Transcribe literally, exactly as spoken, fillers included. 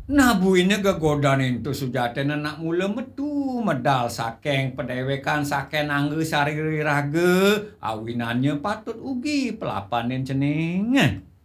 Nah buine gegodanin tu sujaten anak mula metu medal sakeng pedewekan saken angge sariri rage awinannya patut ugi pelapanin ceneng.